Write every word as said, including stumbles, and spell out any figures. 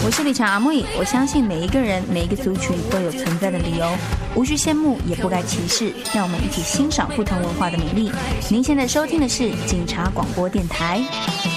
我是理查阿木，我相信每一个人每一个族群都有存在的理由，无需羡慕也不该歧视，让我们一起欣赏不同文化的美丽。您现在收听的是警察广播电台。